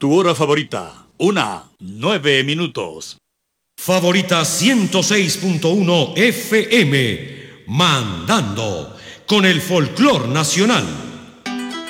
Tu hora favorita, 1:09. Favorita 106.1 FM, mandando con el folclor nacional.